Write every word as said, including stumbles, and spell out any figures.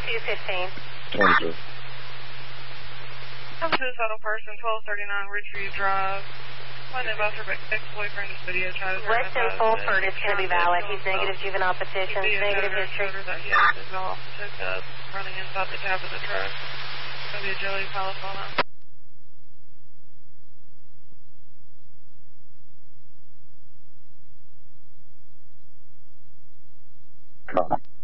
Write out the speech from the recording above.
two fifteen. twenty-two. I'm suicidal person, twelve thirty-nine Ridgeview Drive. My advisor, ex-boyfriend is video chatted. Weston Fulford is going to be valid. He's negative juvenile petition, negative history. That he has his off, took up, running inside the cab of the truck. It's going to be a Joey Palafano. Copy.